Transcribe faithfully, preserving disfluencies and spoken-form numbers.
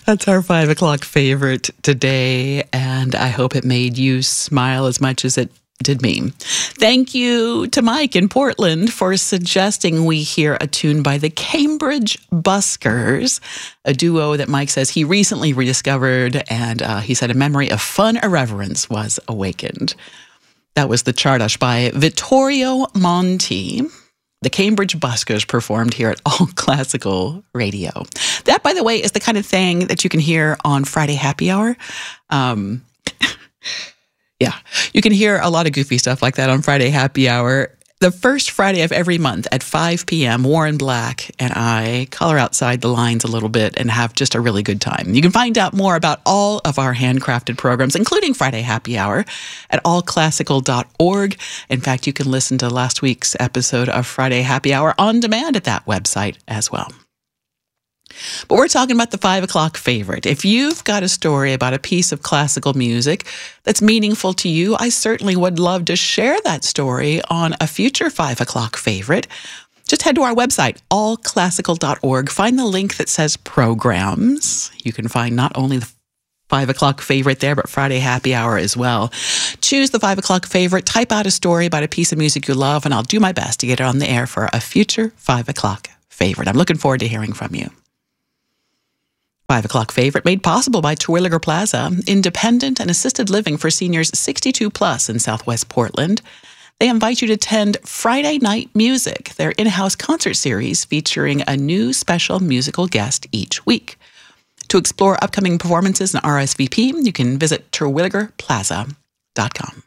That's our five o'clock favorite today, and I hope it made you smile as much as it did me. Thank you to Mike in Portland for suggesting we hear a tune by the Cambridge Buskers, a duo that Mike says he recently rediscovered, and uh, he said a memory of fun irreverence was awakened. That was the Chardash by Vittorio Monti. The Cambridge Buskers performed here at All Classical Radio. That, by the way, is the kind of thing that you can hear on Friday Happy Hour. Um, yeah, you can hear a lot of goofy stuff like that on Friday Happy Hour. The first Friday of every month at five p.m., Warren Black and I color outside the lines a little bit and have just a really good time. You can find out more about all of our handcrafted programs, including Friday Happy Hour, at all classical dot org. In fact, you can listen to last week's episode of Friday Happy Hour on demand at that website as well. But we're talking about the five o'clock favorite. If you've got a story about a piece of classical music that's meaningful to you, I certainly would love to share that story on a future five o'clock favorite. Just head to our website, all classical dot org. Find the link that says programs. You can find not only the five o'clock favorite there, but Friday Happy Hour as well. Choose the five o'clock favorite, type out a story about a piece of music you love, and I'll do my best to get it on the air for a future five o'clock favorite. I'm looking forward to hearing from you. five o'clock favorite made possible by Terwilliger Plaza, independent and assisted living for seniors sixty-two plus in Southwest Portland. They invite you to attend Friday Night Music, their in-house concert series featuring a new special musical guest each week. To explore upcoming performances and R S V P, you can visit terwilliger plaza dot com.